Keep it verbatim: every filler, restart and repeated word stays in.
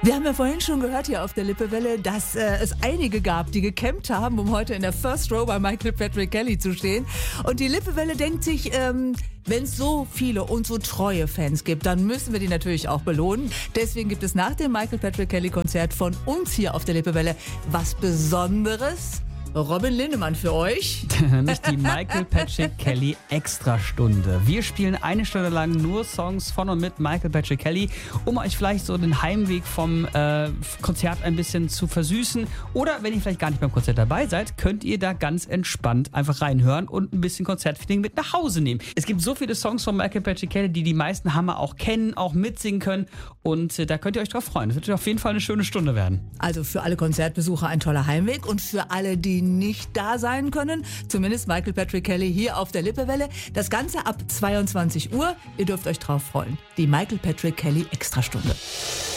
Wir haben ja vorhin schon gehört hier auf der Lippewelle, dass äh, es einige gab, die gecampt haben, um heute in der First Row bei Michael Patrick Kelly zu stehen. Und die Lippewelle denkt sich, ähm, wenn es so viele und so treue Fans gibt, dann müssen wir die natürlich auch belohnen. Deswegen gibt es nach dem Michael Patrick Kelly Konzert von uns hier auf der Lippewelle was Besonderes. Robin Lindemann für euch. Nämlich die Michael Patrick Kelly Extrastunde. Wir spielen eine Stunde lang nur Songs von und mit Michael Patrick Kelly, um euch vielleicht so den Heimweg vom äh, Konzert ein bisschen zu versüßen. Oder wenn ihr vielleicht gar nicht beim Konzert dabei seid, könnt ihr da ganz entspannt einfach reinhören und ein bisschen Konzertfeeling mit nach Hause nehmen. Es gibt so viele Songs von Michael Patrick Kelly, die die meisten Hammer auch kennen, auch mitsingen können. Und äh, da könnt ihr euch drauf freuen. Es wird auf jeden Fall eine schöne Stunde werden. Also für alle Konzertbesucher ein toller Heimweg und für alle, die nicht da sein können, zumindest Michael Patrick Kelly hier auf der Lippewelle. Das Ganze ab zweiundzwanzig Uhr. Ihr dürft euch drauf freuen. Die Michael Patrick Kelly Extrastunde.